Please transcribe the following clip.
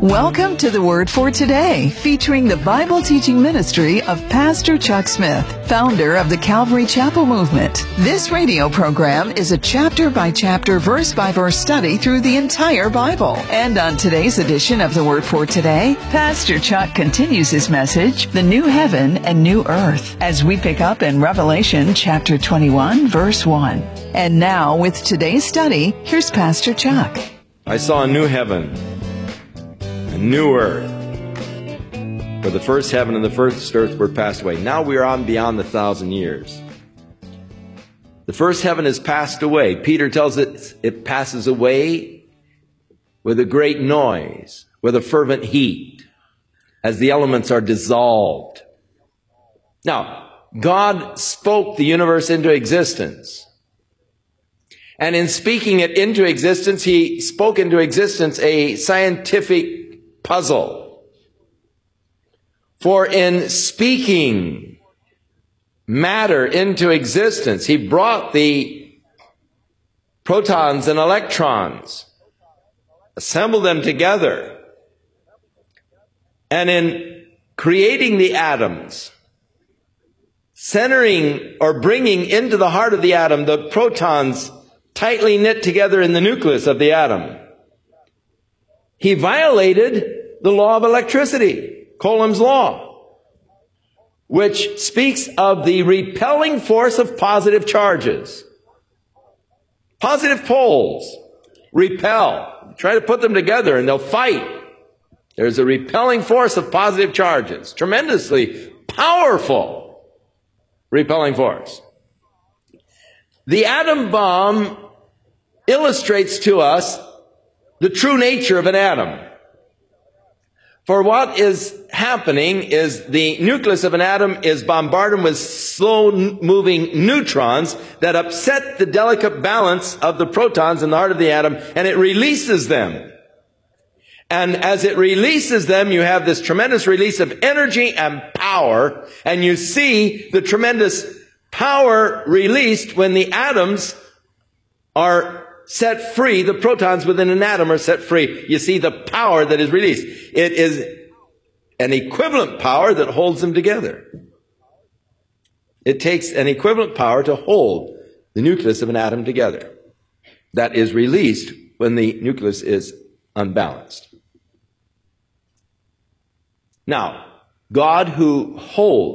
Welcome to the Word for Today, featuring the Bible teaching ministry of Pastor Chuck Smith, founder of the Calvary Chapel Movement. This radio program is a chapter-by-chapter, verse-by-verse study through the entire Bible. And on today's edition of the Word for Today, Pastor Chuck continues his message, The New Heaven and New Earth, as we pick up in Revelation chapter 21, verse 1. And now, with today's study, here's Pastor Chuck. I saw a new heaven, a new earth, for the first heaven and the first earth were passed away. Now we are on beyond the 1,000 years. The first heaven has passed away. Peter tells it, it passes away with a great noise, with a fervent heat, as the elements are dissolved. Now, God spoke the universe into existence. And in speaking it into existence, He spoke into existence a scientific puzzle. For in speaking matter into existence, He brought the protons and electrons, assembled them together, and in creating the atoms, centering or bringing into the heart of the atom the protons tightly knit together in the nucleus of the atom, He violated the law of electricity, Coulomb's law, which speaks of the repelling force of positive charges. Positive poles repel. Try to put them together and they'll fight. There's a repelling force of positive charges. Tremendously powerful repelling force. The atom bomb illustrates to us the true nature of an atom. For what is happening is the nucleus of an atom is bombarded with slow-moving neutrons that upset the delicate balance of the protons in the heart of the atom, and it releases them. And as it releases them, you have this tremendous release of energy and power, and you see the tremendous power released when the atoms are set free. The protons within an atom are set free. You see the power that is released. It is an equivalent power that holds them together. It takes an equivalent power to hold the nucleus of an atom together. That is released when the nucleus is unbalanced. Now, God who holds